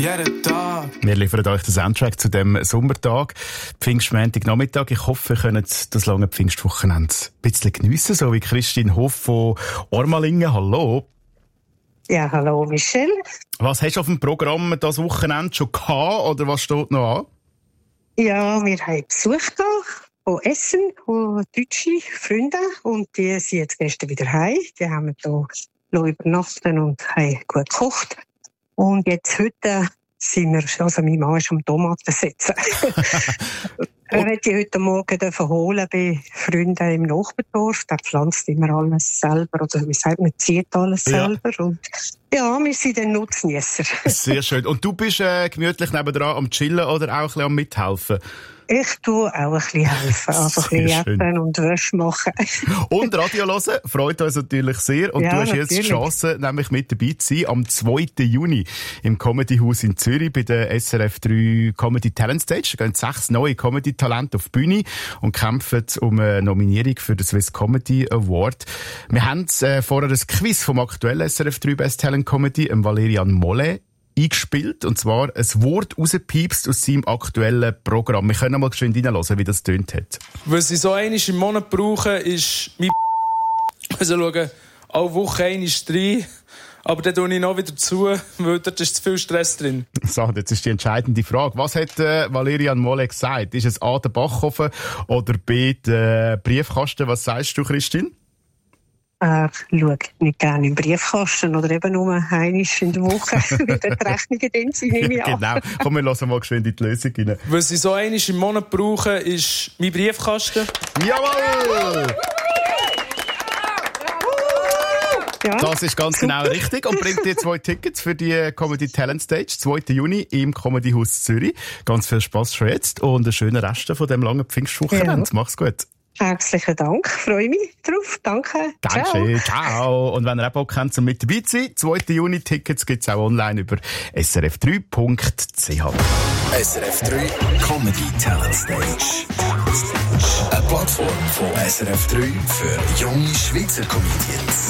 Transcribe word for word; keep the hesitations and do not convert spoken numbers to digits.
jeden Tag. Wir liefern euch den Soundtrack zu dem Sommertag, Pfingstmontag Nachmittag. Ich hoffe, ihr könnt das lange Pfingstwochenende ein bisschen geniessen, so wie Christine Hoff von Ormalingen. Hallo. Ja, hallo Michel. Was hast du auf dem Programm das Wochenende schon gehabt, oder was steht noch an? Ja, wir haben Besuch gehabt von Essen, von deutsche Freunde, und die sind jetzt gestern wieder heim. Die haben hier übernachtet und haben gut gekocht. Und jetzt heute sind wir, also mein Mann ist am Tomaten setzen. Er hat die heute Morgen verholen bei Freunden im Nachbardorf. Der pflanzt immer alles selber, oder wie sagt man, zieht alles Ja. selber. Und ja, wir sind dann Nutzniesser. Sehr schön. Und du bist äh, gemütlich nebendran am Chillen oder auch ein bisschen am Mithelfen? Ich tue auch ein bisschen helfen, also ein bisschen Sehr schön. essen und Wäsche machen. Und Radio hören, freut uns natürlich sehr. Und Ja, du hast jetzt die natürlich. Chance, nämlich mit dabei zu sein, am zweiten Juni im Comedy Haus in Zürich bei der S R F drei Comedy Talent Stage. Da gehen sechs neue Comedy-Talente auf die Bühne und kämpfen um eine Nominierung für den Swiss Comedy Award. Wir haben äh, vorher ein Quiz vom aktuellen S R F drei Best Talent Comedy, ähm, Valerian Mollet, eingespielt, und zwar ein Wort rausgepiepst aus seinem aktuellen Programm. Wir können mal geschwind reinhören, wie das tönt hat. Was ich so einmal im Monat brauche, ist mein also schauen, alle Woche einmal rein. Aber dann tue ich noch wieder zu, weil dort ist zu viel Stress drin. So, jetzt ist die entscheidende Frage. Was hat äh, Valerian Mollet gesagt? Ist es A, der Backofen oder B, der Briefkasten? Was sagst du, Christine? Er schaut nicht gerne im Briefkasten oder eben nur einmal in der Woche, weil die Rechnungen dann sind, nehme ich an. Genau. Komm, wir hören mal geschwind in die Lösung rein. Was ich so einmal im Monat brauche, ist mein Briefkasten. Jawohl! Ja, Das ist ganz super. genau richtig und bringt dir zwei Tickets für die Comedy Talent Stage, zweiten Juni im Comedy Haus Zürich. Ganz viel Spass schon jetzt und einen schönen Rest von dem langen Pfingstwochenende. Ja. Mach's gut. Herzlichen Dank, freue mich drauf. Danke. Ciao. Dankeschön, ciao. Und wenn ihr auch Bock habt, um mit dabei zu sein, zweiten Juni Tickets gibt's auch online über s r f drei punkt c h. S R F drei Comedy Talent Stage. Eine Plattform von S R F drei für junge Schweizer Comedians.